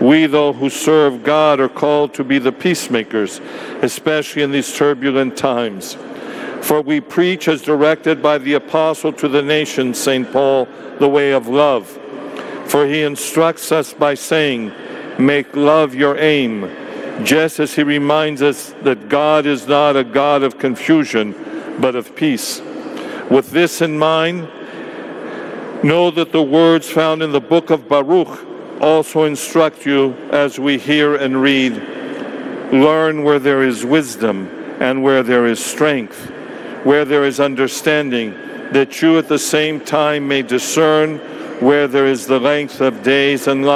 We, though, who serve God are called to be the peacemakers, especially in these turbulent times. For we preach as directed by the apostle to the nations, St. Paul, the way of love. For he instructs us by saying, "Make love your aim," just as he reminds us that God is not a God of confusion, but of peace. With this in mind, know that the words found in the book of Baruch also instruct you as we hear and read. Learn where there is wisdom and where there is strength, where there is understanding, that you at the same time may discern where there is the length of days and life.